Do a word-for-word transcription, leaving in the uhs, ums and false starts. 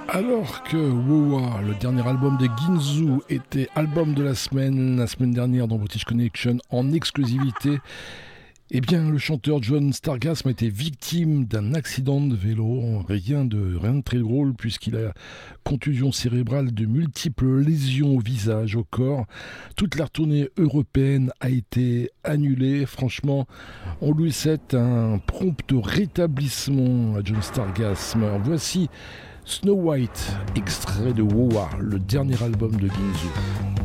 Alors que Wowa, le dernier album de Ginzu, était album de la semaine, la semaine dernière dans British Connection en exclusivité, eh bien le chanteur John Stargasm a été victime d'un accident de vélo, rien de, rien de très drôle puisqu'il a contusion cérébrale, de multiples lésions au visage, au corps. Toute la tournée européenne a été annulée. Franchement, on lui souhaite un prompt rétablissement à John Stargasm. Alors, voici Snow White, extrait de Wowa, le dernier album de Ginzu.